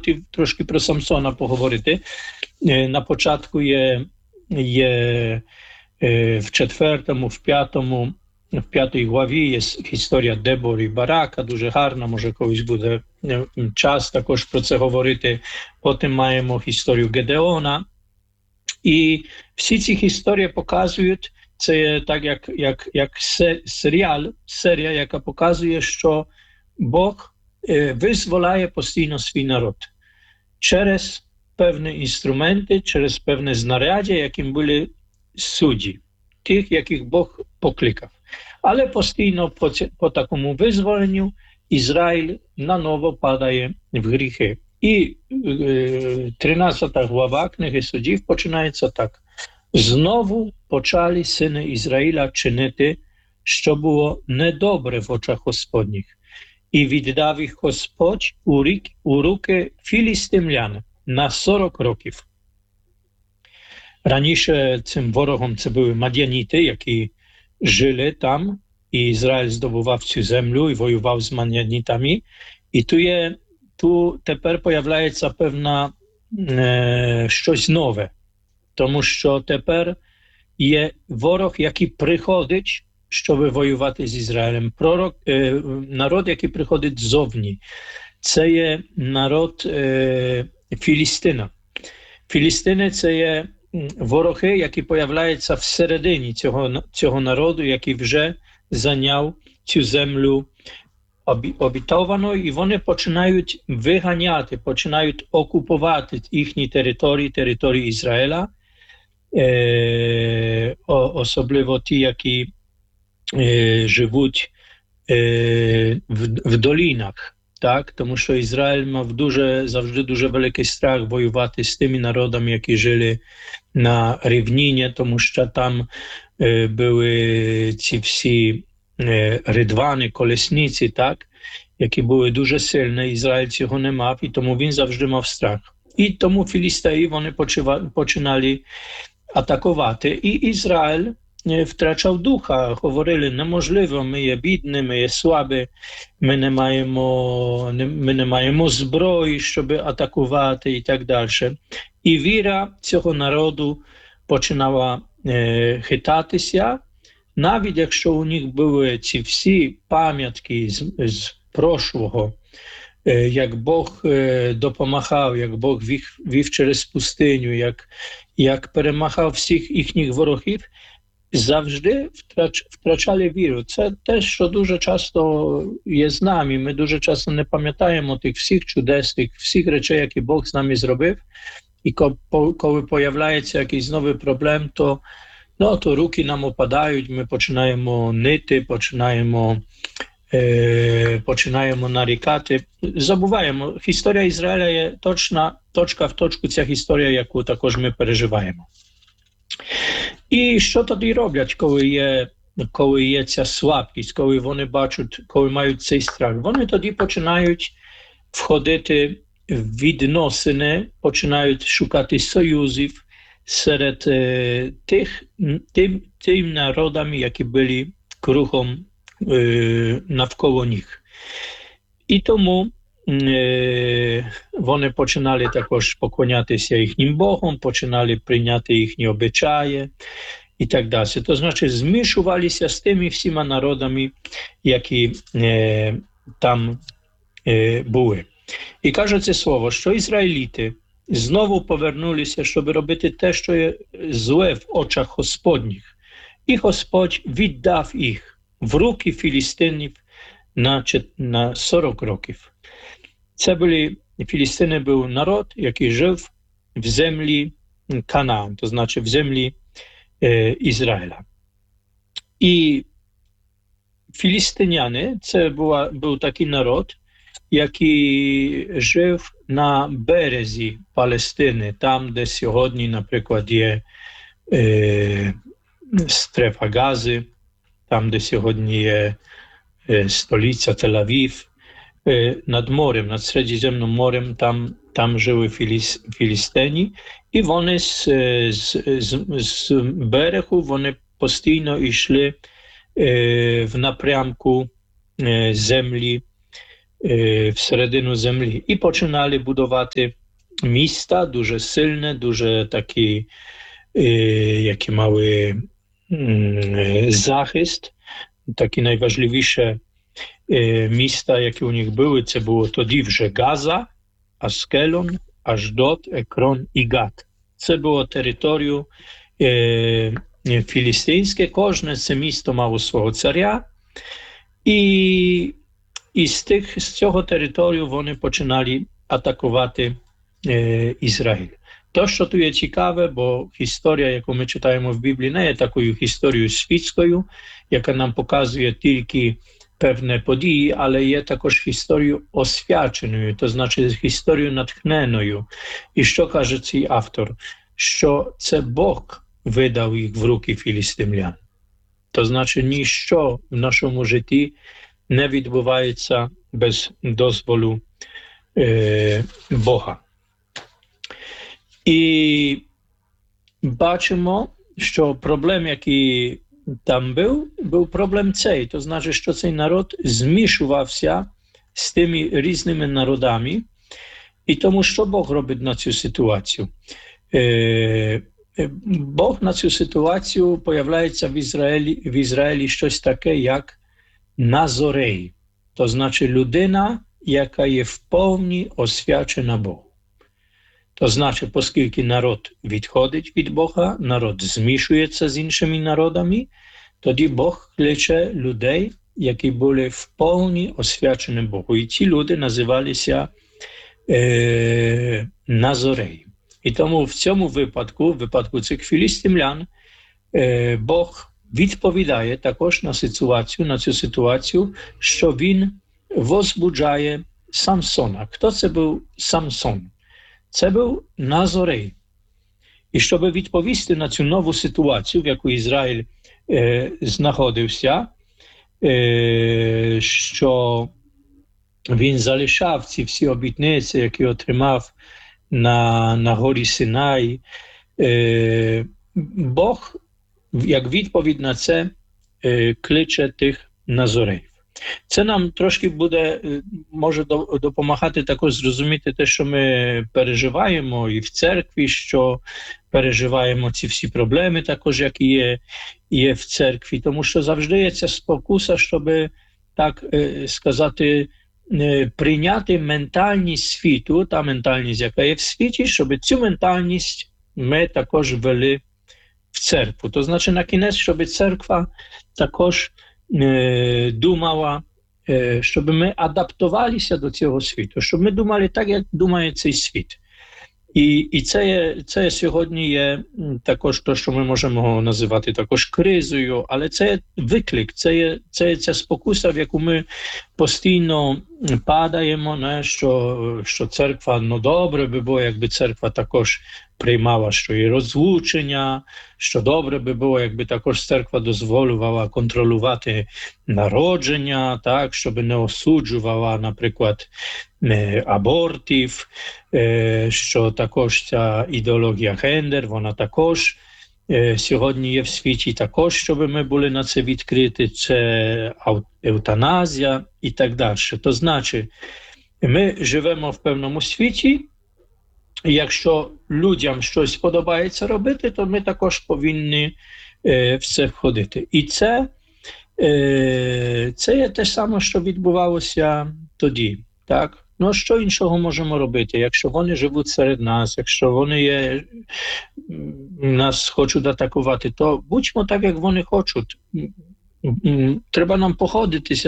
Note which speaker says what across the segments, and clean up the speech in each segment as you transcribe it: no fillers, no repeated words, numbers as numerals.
Speaker 1: хотів трошки про Самсона поговорити. На початку є в 4-му, в 5-му, в 5-й главі є історія Дебори і Барака, дуже гарна, може колись буде час також про це говорити. Потім маємо історію Гедеона. І всі ці історії показують, це так як серія, яка показує, що Бог визволяє постійно свій народ через певні інструменти, через певне знаряддя, яким були судді, тих, яких Бог покликав. Але постійно по такому визволенню Ізраїль наново падає в гріхи. І 13 глава книги Суддів починається так. Знову почали сини Ізраїля чинити, що було недобре в очах Господніх. І віддав їх Господь у руки філістимлян на 40 років. Раніше цим ворогом це були мадяніти, які жили там, і Ізраїль здобував цю землю і воював з мадянітами. І tu тепер появляється певна щось нове, тому що тепер є ворог, який приходить, щоб воювати з Ізраїлем. Народ, який приходить ззовні. Це є народ Філістина. Філістини – це є вороги, які появляються всередині цього народу, який вже зайняв цю землю обітовану, і вони починають виганяти, починають окупувати їхні території Ізраїля, особливо ті, які живуть в долинах, так? Тому що Ізраїль мав завжди дуже великий страх воювати з тими народами, які жили на рівнині, тому що там були ці всі ридвани, колесниці, так? Які були дуже сильні, Ізраїль цього не мав, і тому він завжди мав страх. І тому філістеї вони починали атакувати. І Ізраїль втрачав духа, говорили, неможливо, ми є бідні, ми є слабі, ми не маємо зброї, щоб атакувати і так далі. І віра цього народу починала хитатися, навіть якщо у них були ці всі пам'ятки з прошлого, як Бог допомагав, як Бог вів через пустиню, як перемагав всіх їхніх ворогів, завжди втрачали віру. Це те, що дуже часто є з нами. Ми дуже часто не пам'ятаємо тих всіх чудес, тих всіх речей, які Бог з нами зробив. І коли появляється якийсь новий проблем, то руки нам опадають, ми починаємо нити, починаємо нарікати. Забуваємо, історія Ізраїля є точка в точку ця історія, яку також ми переживаємо. І що тоді роблять, коли є ця слабкість, коли вони бачать, коли мають цей страх? Вони тоді починають входити в відносини, починають шукати союзів серед тим народами, які були кругом навколо них. І тому вони починали також поклонятися їхнім Богом, починали прийняти їхні обичаї і так далі. То значить, змішувалися з тими всіма народами, які там були. І каже це слово, що ізраїліти знову повернулися, щоб робити те, що є зле в очах Господніх. І Господь віддав їх в руки філістинів на 40 років. Філістини був народ, який жив в землі Канаан, то значить в землі Ізраїля. І філістиняни, це був такий народ, який жив на березі Палестини, там, де сьогодні, наприклад, є стрефа Гази, там, де сьогодні є столиця Тель-Авів, над морем, над Середземним морем, там жили філістині, і вони з берегу вони постійно йшли в напрямку землі всередину землі. І починали будувати міста дуже сильне, дуже такі, які мали захист. Такі найважливіше міста, які у них були, це було тоді вже Газа, Аскелон, Аждот, Екрон і Гат. Це було територію філістимське, кожне це місто мало свого царя, і з цього територію вони починали атакувати Ізраїль. То, що тут є цікаве, бо історія, яку ми читаємо в Біблії, не є такою історією світською, яка нам показує тільки певні події, але є також історією освяченою, то значить історією натхненою. І що каже цей автор? Що це Бог видав їх в руки філістимлян. То значить, ніщо в нашому житті не відбувається без дозволу Бога. І бачимо, що проблем, який там був проблем цей. То значить, що цей народ змішувався з тими різними народами. І тому, що Бог робить на цю ситуацію? Бог на цю ситуацію появляється в Ізраїлі щось таке, як Назорей. То значить, людина, яка є вповні освячена Богу. То значить, оскільки народ відходить від Бога, народ змішується з іншими народами, тоді Бог кличе людей, які були вповні освячені Богу. І ці люди називалися Назорей. І тому в цьому випадку цих філістимлян, Бог відповідає також на цю ситуацію, що він возбуджає Самсона. Хто це був Самсон? Це був Назорей. І щоб відповісти на цю нову ситуацію, в яку Ізраїль знаходився, що він залишав ці всі обітниці, які отримав на горі Синай, Бог, як відповідь на це, кличе тих Назореїв. Це нам трошки може допомагати також зрозуміти те, що ми переживаємо і в церкві, що переживаємо ці всі проблеми також, які є в церкві. Тому що завжди є ця спокуса, щоб, так сказати, прийняти ментальність світу, та ментальність, яка є в світі, щоб цю ментальність ми також ввели в церкву. То значить, на кінець, щоб церква також думала, щоб ми адаптувалися до цього світу, щоб ми думали так, як думає цей світ. І це сьогодні є також те, що ми можемо називати також кризою, але це є виклик, це є ця спокуса, в яку ми постійно падаємо, не? Що церква, добре би було, якби церква також приймала, що є розлучення, що добре би було, якби також церква дозволювала контролювати народження, так, щоб не осуджувала, наприклад, абортів, що також ця ідеологія гендер, вона також сьогодні є в світі, також, щоб ми були на це відкриті, це евтаназія і так далі. То значить, ми живемо в певному світі, і якщо людям щось подобається робити, то ми також повинні в це входити. І це є те саме, що відбувалося тоді, так? Ну, що іншого можемо робити, якщо вони живуть серед нас, якщо вони нас хочуть атакувати, то будьмо так, як вони хочуть. Треба нам походитися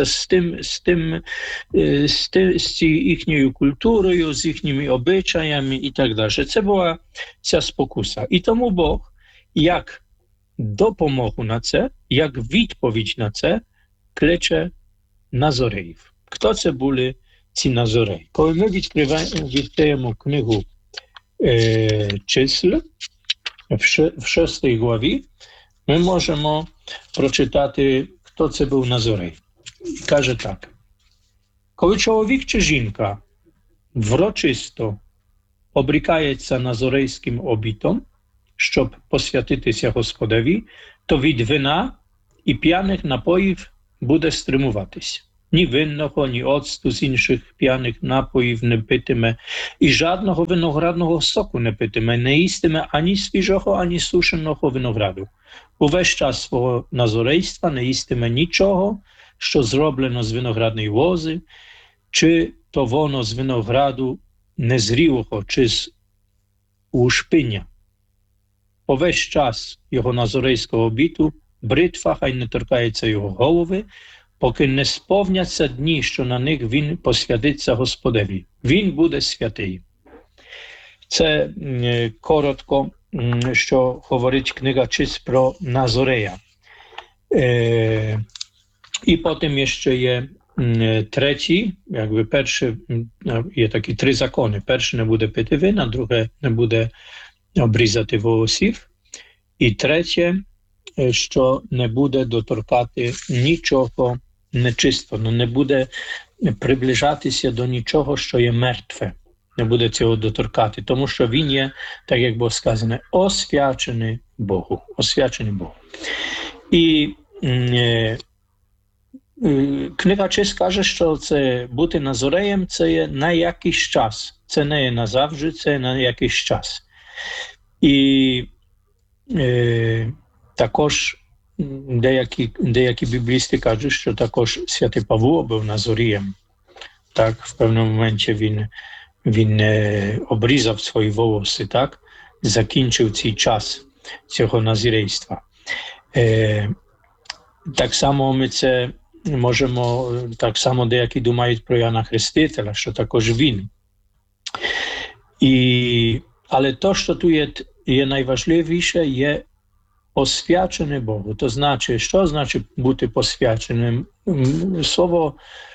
Speaker 1: з їхньою культурою, з їхніми обичаями і так далі. Це була ця спокуса. І тому Бог, як допомогу на це, як відповідь на це, кличе Назореїв. Хто це були ці Назореї? Коли ми відкриємо книгу чисел в 6 главі, ми можемо прочитати, хто це був Назорей. Каже так. Коли чоловік чи жінка врочисто обрікається назорейським обітом, щоб посвятитися Господеві, то від вина і п'яних напоїв буде стримуватись. Ні винного, ні оцту з інших п'яних напоїв не питиме, і жадного виноградного соку не питиме, не їстиме ані свіжого, ані сушеного винограду. Увесь час свого назорейства не їстиме нічого, що зроблено з виноградної лози, чи то воно з винограду незрілого, чи з ушпиння. Увесь час його назорейського обіту бритва хай не торкається його голови, поки не сповняться дні, що на них він посвятиться Господеві. Він буде святий. Це коротко, що говорить книга Чисł про Назорея. І потім ще є третій, якби перший, є такі три закони. Перший не буде пити вина, друге не буде обрізати волосів. І третє, що не буде доторкати нічого нечистого, не буде приближатися до нічого, що є мертве. Не буде цього доторкати, тому що він є, так як було сказано, освячений Богу. Освячений Богу. І книга Чисł каже, що це бути назореєм – це є на якийсь час. Це не є назавжди, це є на якийсь час. І також деякі біблісти кажуть, що також святий Павло був назорієм. Так, в певному моменті він обрізав свої волоси, так, закінчив цей час цього назірейства. Так само ми це можемо, так само деякі думають про Яна Хрестителя, що також він. Але то, що тут є найважливіше, є освячене Богу. То значить, що значить бути посвяченим? Слово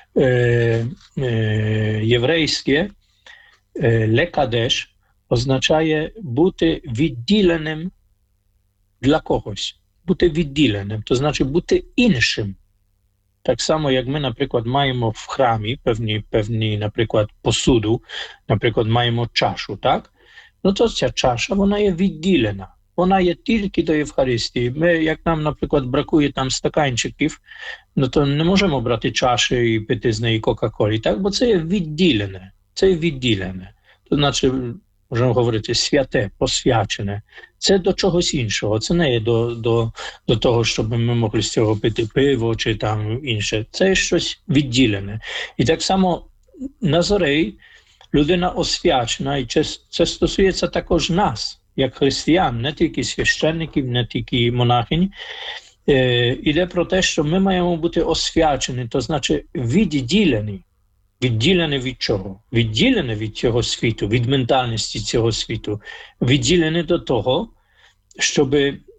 Speaker 1: єврейське лекадеш означає бути відділеним для когось. Бути відділеним, то значить бути іншим. Так само, як ми, наприклад, маємо в храмі певні, наприклад, посуду, наприклад, маємо чашу, так? Ну, то ця чаша, вона є відділена. Вона є тільки до Євхаристії. Ми, як нам, наприклад, бракує там стаканчиків, ну, то не можемо брати чаші і пити з неї Кока-Колі, так? Бо це є відділене. Це є відділене. То значить, можемо говорити, святе, посвячене. Це до чогось іншого. Це не є до того, щоб ми могли з цього пити пиво чи там інше. Це є щось відділене. І так само Назорей, людина освячена, і це стосується також нас, як християн, не тільки священників, не тільки монахинь. Іде про те, що ми маємо бути освячені, то значить відділені. Відділене від чого? Відділене від цього світу, від ментальності цього світу. Відділене до того, щоб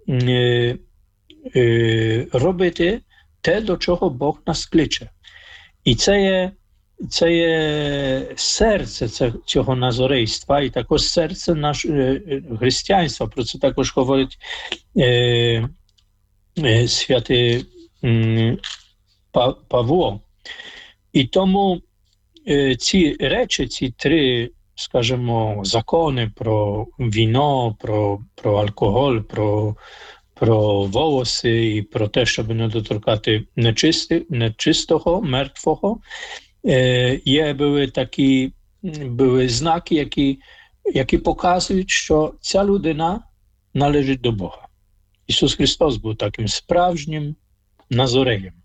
Speaker 1: робити те, до чого Бог нас кличе. І це є серце цього назорейства, і також серце нашого християнства. Про це також говорить святий Павло. І тому ці речі, ці три, скажімо, закони про віно, про алкоголь, про волоси і про те, щоб не доторкати нечистого, мертвого, були знаки, які показують, що ця людина належить до Бога. Ісус Христос був таким справжнім назореєм.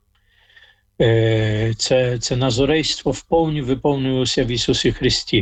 Speaker 1: Це назорейство вповні виповнилося в Ісусі Христі.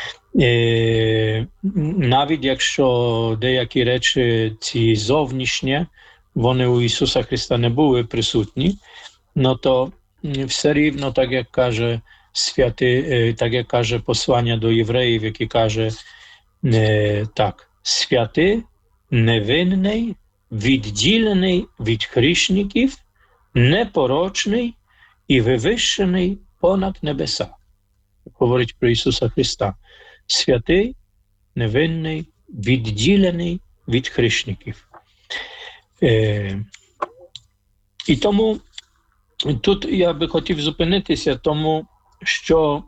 Speaker 1: Навіть якщо деякі речі ці зовнішні, вони у Ісуса Христа не були присутні, но то все рівно, так як каже святий, так як каже послання до євреїв, який каже так: святий, невинний, відділений від грішників, непорочний і вивищений понад небеса. Говорить про Ісуса Христа. Святий, невинний, відділений від грішників. І тому тут я би хотів зупинитися, тому що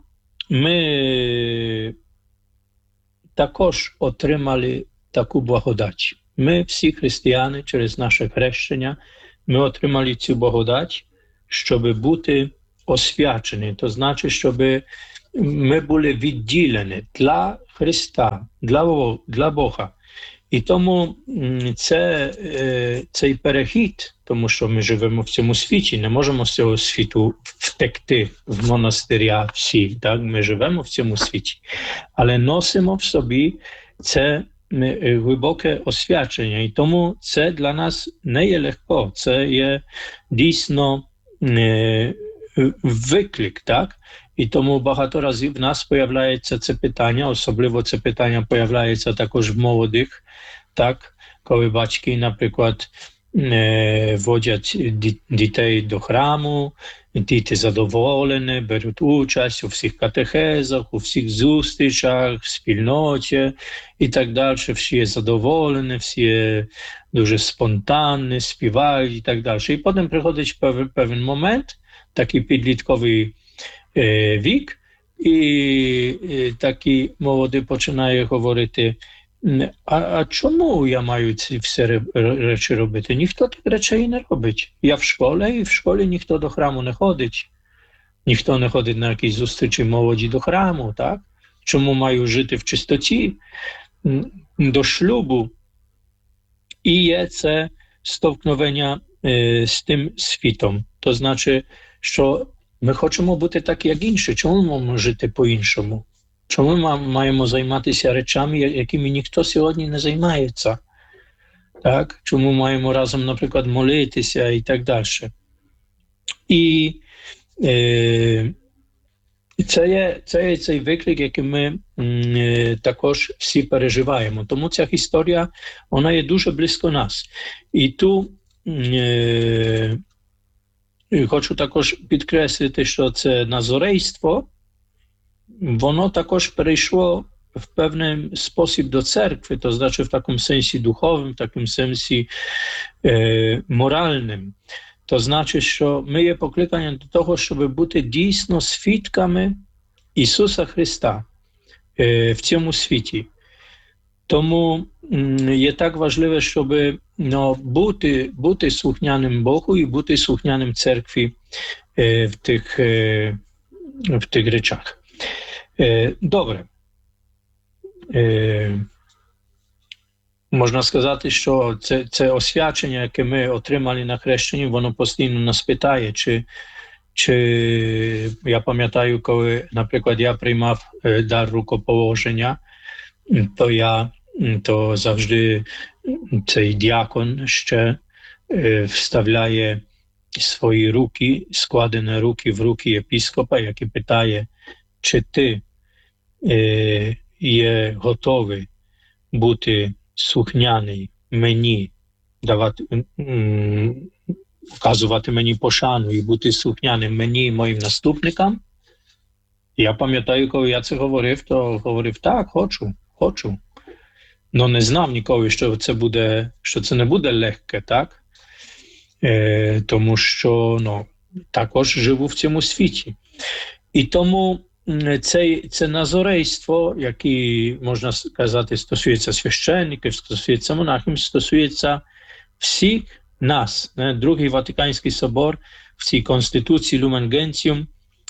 Speaker 1: ми також отримали таку благодать. Ми всі християни через наше хрещення, ми отримали цю благодать, щоб бути освячені. То значить, щоб ми були відділені для Христа, для Бога. І тому цей перехід, тому що ми живемо в цьому світі, не можемо з цього світу втекти в монастиря всі, так? Ми живемо в цьому світі, але носимо в собі це глибоке освячення. І тому це для нас не є легко, це є дійсно виклик, так? І тому багато разів в нас появляється це питання, особливо це питання появляється також в молодих, так, коли батьки, наприклад, водять дітей до храму, діти задоволені, беруть участь у всіх катехезах, у всіх зустрічах, в спільноті і так далі. Всі є задоволені, всі є дуже спонтанні, співають і так далі. І потім приходить певний момент, такий підлітковий вік, і такі молоді починає говорити: а чому я маю ці всі речі робити? Ніхто тих речей не робить. Я в школі, і в школі ніхто до храму не ходить. Ніхто не ходить на якісь зустрічі молоді до храму, так? Чому маю жити в чистоті до шлюбу? І є це стовкновення з тим світом. То значить, що ми хочемо бути так, як інші. Чому ми маємо жити по-іншому? Чому ми маємо займатися речами, якими ніхто сьогодні не займається? Так? Чому маємо разом, наприклад, молитися і так далі? І це є цей виклик, який ми також всі переживаємо. Тому ця історія, вона є дуже близько нас. І тут хочу також підкреслити, що це назорейство, воно також перейшло в певний спосіб до церкви, то значить в такому сенсі духовим, в такому сенсі моральним. То значить, що ми є покликані до того, щоб бути дійсно свідками Ісуса Христа в цьому світі. Тому є так важливо, щоб бути слухняним Богу і бути слухняним церкві в тих речах. Добре. Можна сказати, що це освячення, яке ми отримали на хрещенні, воно постійно нас питає, чи я пам'ятаю, коли, наприклад, я приймав дар рукоположення, то завжди цей діакон ще вставляє свої руки, складені руки в руки єпископа, який питає, чи ти є готовий бути слухняний мені, вказувати мені пошану і бути слухняним мені і моїм наступникам. Я пам'ятаю, коли я це говорив, то говорив: так, хочу. Но не знав ніколи, що це не буде легке, так? Тому що також живу в цьому світі. І тому це назорейство, яке, можна сказати, стосується священників, стосується монахів, стосується всіх нас. Другий Ватиканський собор в цій Конституції Lumen Gentium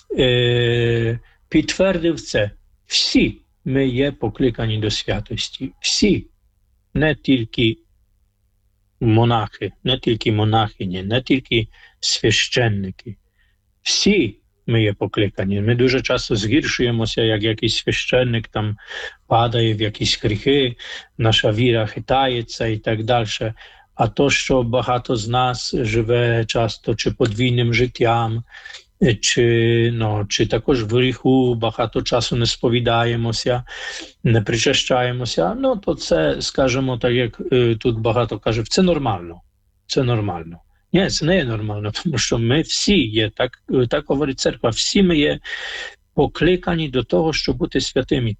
Speaker 1: підтвердив це. Всі ми є покликані до святості. Всі. Не тільки монахи, не тільки монахині, не тільки священники. Всі ми є покликані. Ми дуже часто згіршуємося, як якийсь священник там падає в якісь гріхи, наша віра хитається і так далі. А то, що багато з нас живе часто чи подвійним життям, чи також в гріху багато часу не сповідаємося, не причащаємося, то це, скажімо так, як тут багато кажуть, це нормально. Це нормально. Ні, це не є нормально, тому що ми всі є, так говорить церква, всі ми є покликані до того, щоб бути святими.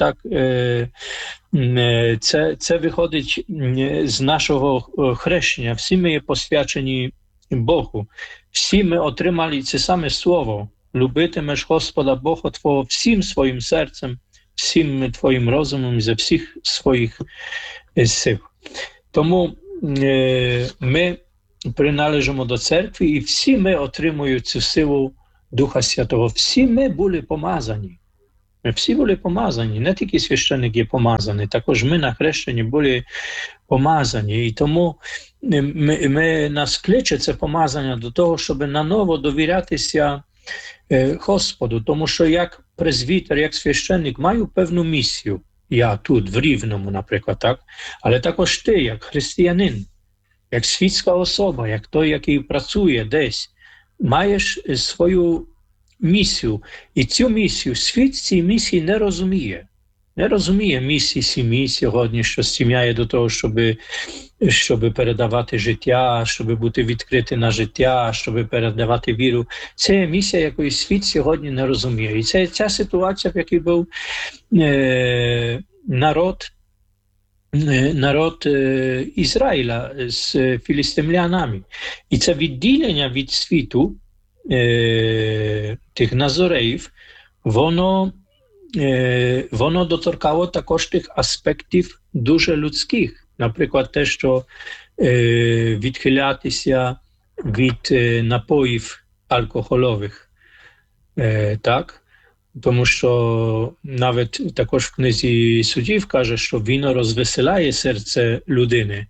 Speaker 1: Це виходить з нашого хрещення. Всі ми є посвячені Богу. Всі ми отримали це саме слово. Любитимеш Господа Бога Твого всім своїм серцем, всім твоїм розумом, за всіх своїх сил. Тому ми приналежимо до церкви, і всі ми отримуємо цю силу Духа Святого. Всі ми були помазані. Ми всі були помазані, не тільки священник є помазаний, також ми на хрещенні були помазані. І тому нас кличе це помазання до того, щоб наново довірятися Господу. Тому що як презвітер, як священник маю певну місію. Я тут, в Рівному, наприклад, так? Але також ти, як християнин, як світська особа, як той, який працює десь, маєш свою місію. І цю місію, світ цій місії не розуміє. Не розуміє місії сім'ї сьогодні, що сім'я є до того, щоб передавати життя, щоб бути відкритий на життя, щоб передавати віру. Це є місія, якої світ сьогодні не розуміє. І це ця ситуація, в якій був народ Ізраїля з філістимлянами. І це відділення від світу тих назореїв, воно доторкало також тих аспектів дуже людських. Наприклад, те, що відхилятися від напоїв алкоголових. Так? Тому що навіть також в книзі Суддів каже, що віно розвеселяє серце людини.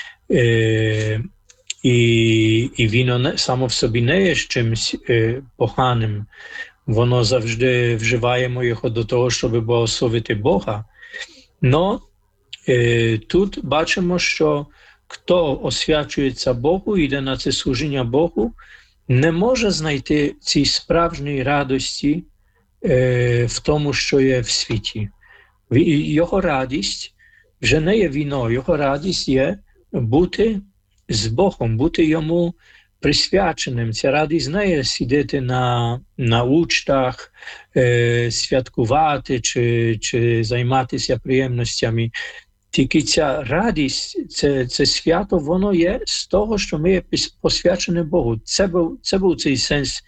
Speaker 1: І віно само в собі не є чимось поганим. Воно завжди вживаємо його до того, щоб благословити Бога. Но тут бачимо, що хто освячується Богу, йде на це служіння Богу, не може знайти цій справжньої радості в тому, що є в світі. Його радість вже не є віно, його радість є бути з Богом, бути йому присвяченим. Ця радість не є сидіти на учтах, святкувати чи займатися приємностями. Тільки ця радість, це свято, воно є з того, що ми є посвячені Богу. Це був цей сенс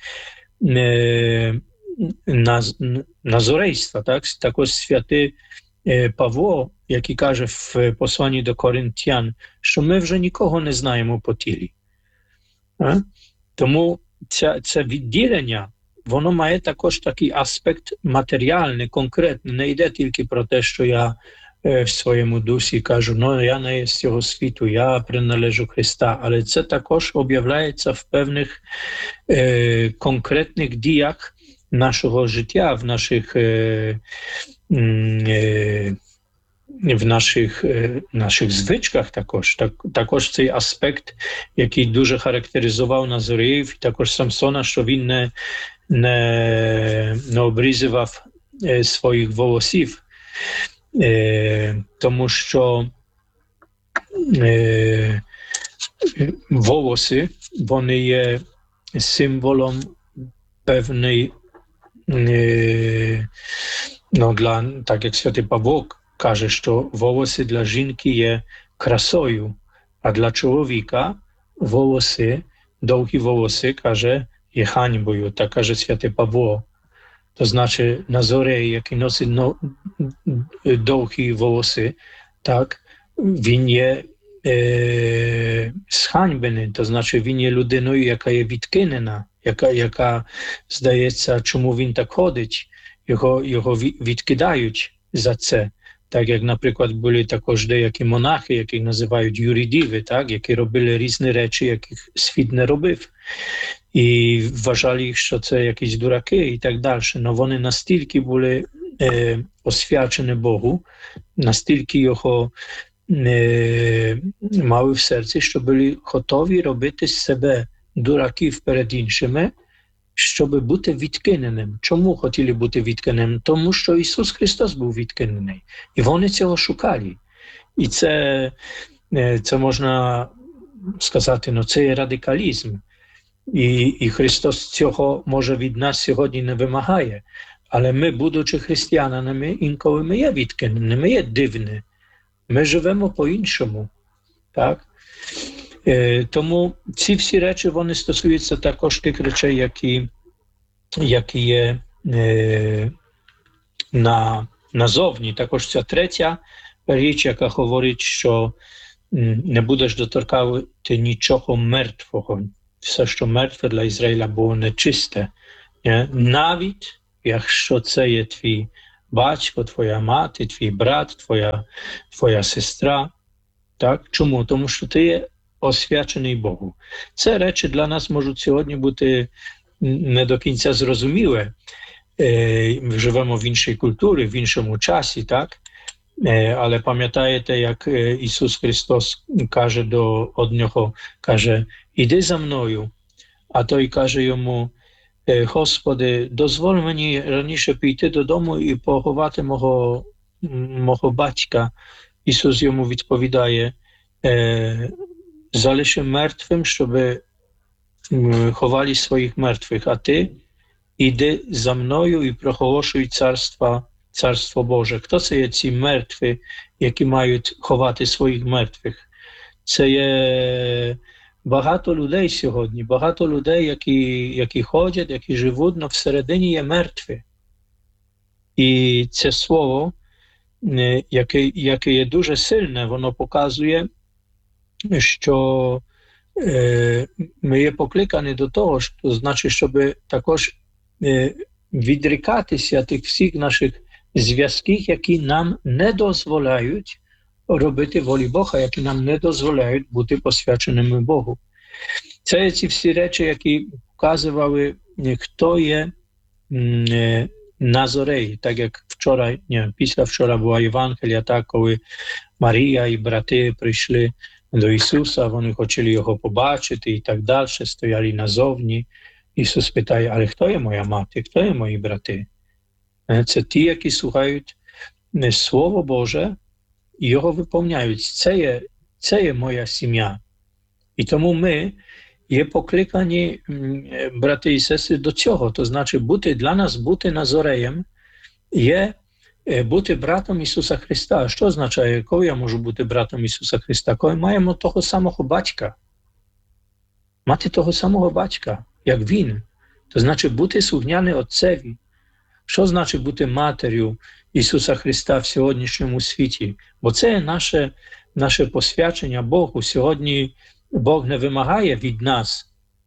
Speaker 1: назорейства. Так? Також святий Павло, який каже в посланні до Коринтян, що ми вже нікого не знаємо по тілі. Тому це відділення, воно має також такий аспект матеріальний, конкретний. Не йде тільки про те, що я в своєму дусі кажу, я не є з цього світу, я приналежу Христа. Але це також об'являється в певних конкретних діях нашого життя, в наших звичках також цей аспект, який дуже характеризував Назореїв, і також Самсона, що він не обрізував своїх волосів, тому що волоси, вони є символом певної, так як святий Павло каже, що волоси для жінки є красою, а для чоловіка довгі волоси, каже, є ганьбою, так каже святий Павло. То значить, Назорей, який носить довгі волоси, так, він є сганьбений, то значить, він є людиною, яка є відкинена, яка здається, чому він так ходить, його відкидають за це. Так як, наприклад, були також деякі монахи, яких називають юридіви, так, які робили різні речі, яких світ не робив. І вважали їх, що це якісь дураки і так далі. Но вони настільки були освячені Богу, настільки його мали в серці, що були готові робити з себе дураків перед іншими, щоб бути відкиненим. Чому хотіли бути відкиненим? Тому що Ісус Христос був відкинений. І вони цього шукали. І це можна сказати, це є радикалізм. І Христос цього, може, від нас сьогодні не вимагає. Але ми, будучи християнами, інколи ми є відкинені, ми є дивні. Ми живемо по-іншому. Так? Тому ці всі речі, вони стосуються також тих речей, які є назовні. Також ця третя річ, яка говорить, що не будеш доторкати нічого мертвого. Все, що мертве для Ізраїля, було нечисте. Навіть якщо це є твій батько, твоя мати, твій брат, твоя сестра. Так? Чому? Тому що ти є освячений Богу. Це речі для нас можуть сьогодні бути не до кінця зрозуміле. Ми живемо в іншій культурі, в іншому часі, так? Але пам'ятаєте, як Ісус Христос каже до одного, каже, іди за мною, а той каже йому, Господи, дозволь мені раніше піти додому і поховати мого батька. Ісус йому відповідає, залиши мертвим, щоб ховали своїх мертвих, а ти іди за мною і проголошуй Царство Боже. Хто це є ці мертві, які мають ховати своїх мертвих? Це є багато людей сьогодні, багато людей, які ходять, які живуть, але всередині є мертві. І це слово, яке є дуже сильне, воно показує, що ми є покликані до того, що значить, щоб також відрікатися тих всіх наших зв'язків, які нам не дозволяють робити волі Бога, які нам не дозволяють бути посвяченими Богу. Це ці всі речі, які показували, хто є Назорей, так як вчора, після вчора була Євангелія, так, коли Марія і брати прийшли до Ісуса, вони хотіли його побачити і так далі, стояли назовні. Ісус питає, але хто є моя мати, хто є мої брати? Це ті, які слухають Слово Боже і його виповняють. Це є моя сім'я. І тому ми є покликані, брати і сестри, до цього. То значить, для нас бути Назореєм є бути братом Ісуса Христа. Що означає, коли я можу бути братом Ісуса Христа? Коли маємо того самого батька. Мати того самого батька, як Він. То значить, бути слухняним Отцеві. Що значить бути матер'ю Ісуса Христа в сьогоднішньому світі? Бо це наше посвячення Богу. Сьогодні Бог не вимагає від нас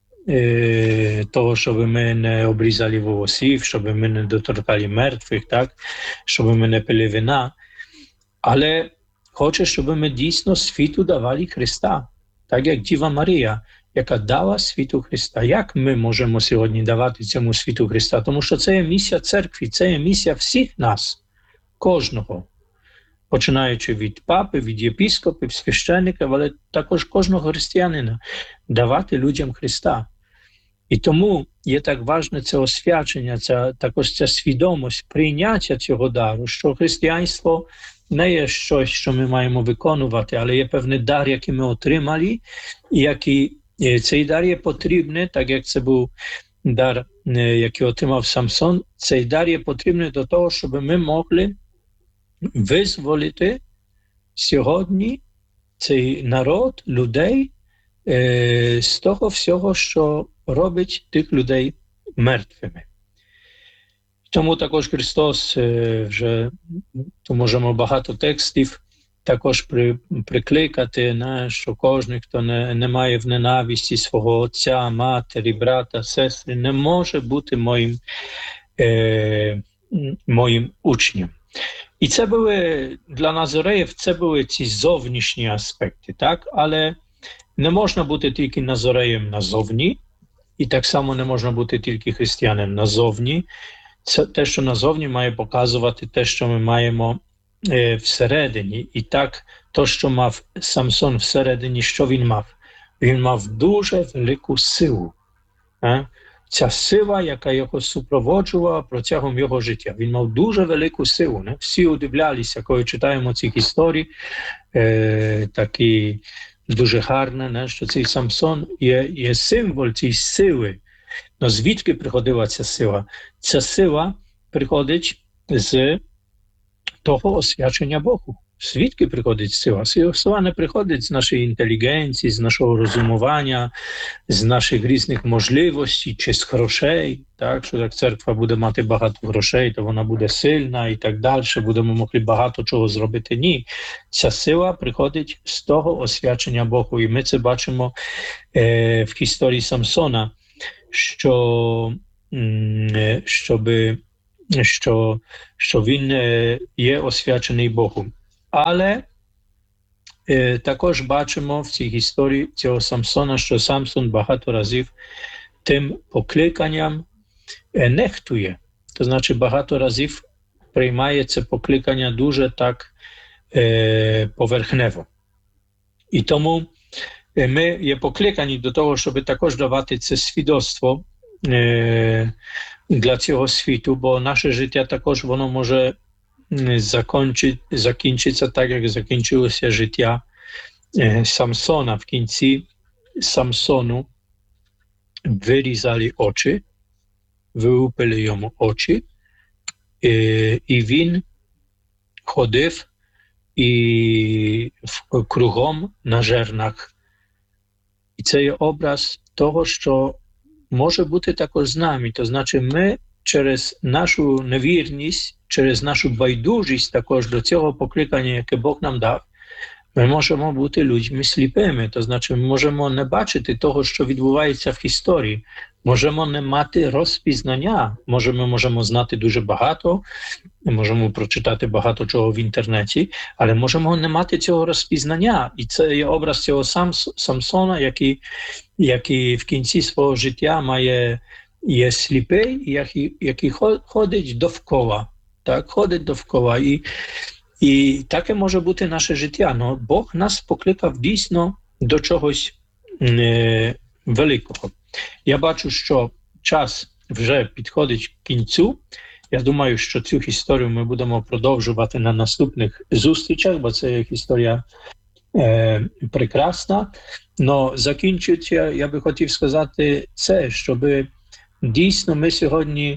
Speaker 1: того, щоб ми не обрізали волосів, щоб ми не доторкали мертвих, так? Щоб ми не пили вина. Але хоче, щоб ми дійсно світу давали Христа. Так як Діва Марія, яка дала світу Христа. Як ми можемо сьогодні давати цьому світу Христа? Тому що це є місія церкви, це є місія всіх нас, кожного. Починаючи від папи, від єпископів, священників, але також кожного християнина, давати людям Христа. І тому є так важне це освячення, також ця свідомість, прийняття цього дару, що християнство не є щось, що ми маємо виконувати, але є певний дар, який ми отримали, і цей дар є потрібний, так як це був дар, який отримав Самсон, цей дар є потрібний до того, щоб ми могли визволити сьогодні цей народ, людей з того всього, що робить тих людей мертвими. Тому також Христос, вже то можемо багато текстів також прикликати, що кожен, хто не має в ненависті свого отця, матері, брата, сестри, не може бути моїм учнем. І це були, для Назореїв, це були ці зовнішні аспекти, так? Але не можна бути тільки Назореєм назовні, і так само не можна бути тільки християнем назовні. Це те, що назовні має показувати те, що ми маємо всередині. І так, то, що мав Самсон всередині, що він мав? Він мав дуже велику силу. Ця сила, яка його супроводжувала протягом його життя. Він мав дуже велику силу. Не? Всі удивлялися, коли читаємо ці історії, такі дуже гарні, що цей Самсон є символ цієї сили. Но звідки приходила ця сила? Ця сила приходить з того освячення Богу. Звідки приходить сила? Сила не приходить з нашої інтелігенції, з нашого розумування, з наших різних можливостей чи з грошей. Так? Що як церква буде мати багато грошей, то вона буде сильна і так далі, будемо могли багато чого зробити. Ні. Ця сила приходить з того освячення Богу. І ми це бачимо в історії Самсона, що що він є освячений Богом. Але також бачимо в цій історії цього Самсона, що Самсон багато разів тим покликанням нехтує. То значить, багато разів приймає це покликання дуже так поверхнево. І тому ми є покликані до того, щоб також давати це свідоцтво для цього світу, бо наше життя також воно може закінчиться так, як закінчилося життя Самсона. В кінці Самсону вирізали очі, вилупили йому очі, і він ходив кругом на жернах. І це є образ того, що може бути також з нами. То значить, ми через нашу невірність, через нашу байдужість також до цього покликання, яке Бог нам дав, ми можемо бути людьми сліпими. То значить, ми можемо не бачити того, що відбувається в історії. Можемо не мати розпізнання. Ми можемо знати дуже багато, можемо прочитати багато чого в інтернеті, але можемо не мати цього розпізнання. І це є образ цього Самсона, який в кінці свого життя є сліпий, який ходить довкола. Так, ходить довкола. І таке може бути наше життя. Но Бог нас покликав дійсно до чогось великого. Я бачу, що час вже підходить к кінцю. Я думаю, що цю історію ми будемо продовжувати на наступних зустрічах, бо це історія прекрасна. Но закінчуючи, я би хотів сказати це, щоб дійсно ми сьогодні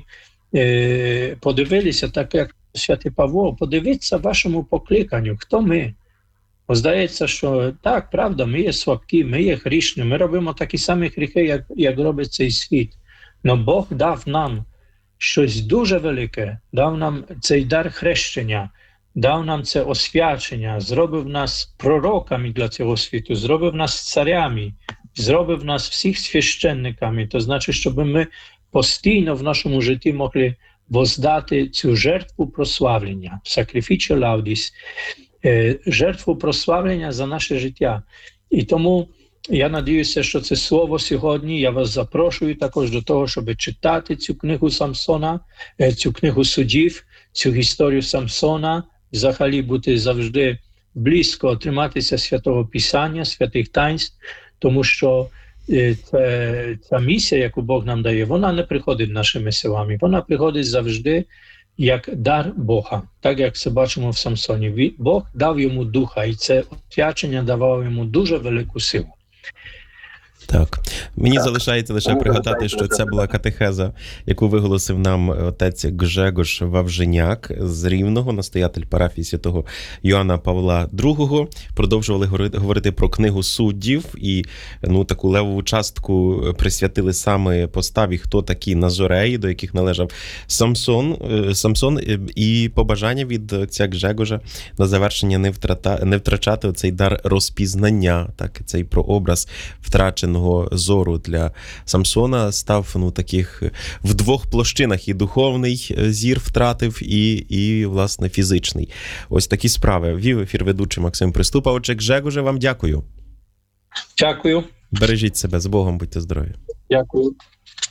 Speaker 1: подивилися, так як святий Павло, подивіться вашому покликанню, хто ми. Бо здається, що так, правда, ми є слабкі, ми є грішні, ми робимо такі самі гріхи, як робить цей світ. Но Бог дав нам щось дуже велике, дав нам цей дар хрещення, дав нам це освячення, зробив нас пророками для цього світу, зробив нас царями, зробив нас всіх священниками. То значить, щоб ми постійно в нашому житті могли воздати цю жертву прославлення, sacrificio laudis, жертву прославлення за наше життя. І тому я надіюся, що це слово сьогодні, я вас запрошую також до того, щоб читати цю книгу Самсона, цю книгу судів, цю історію Самсона, взагалі бути завжди близько, триматися Святого Писання, святих таїнств, тому що ця місія, яку Бог нам дає, вона не приходить нашими силами, вона приходить завжди як дар Бога, так як це бачимо в Самсоні. Бог дав йому духа, і це освячення давало йому дуже велику силу.
Speaker 2: Так. Мені залишається лише пригадати, що це була катехеза, яку виголосив нам отець Гжегош Вавженяк з Рівного, настоятель парафії святого Йоанна Павла II. Продовжували говорити про книгу суддів і таку левову частку присвятили саме поставі, хто такі назореї, до яких належав Самсон, і побажання від отця Гжегожа на завершення не втрачати оцей дар розпізнання, так, цей прообраз втраченого зору для Самсона став таких в двох площинах: і духовний зір втратив, і власне фізичний. Ось такі справи. Вів ефір ведучий Максим Приступа. Отже, Гжегоже, вам дякую.
Speaker 1: Дякую.
Speaker 2: Бережіть себе, з Богом, будьте здорові.
Speaker 1: Дякую.